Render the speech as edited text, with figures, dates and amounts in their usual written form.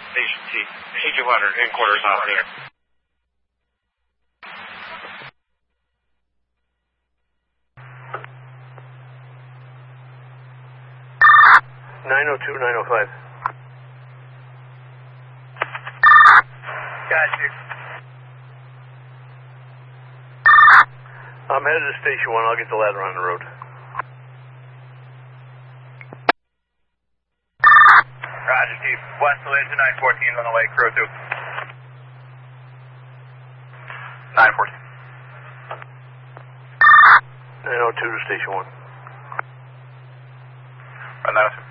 Station T. Agent Leonard, in quarters off there. 902-905. Got you. I'm headed to Station 1. I'll get the ladder on the road. Roger, Chief. West Village 914 on the way. Crew 2. 914. 902 to Station 1. Run that.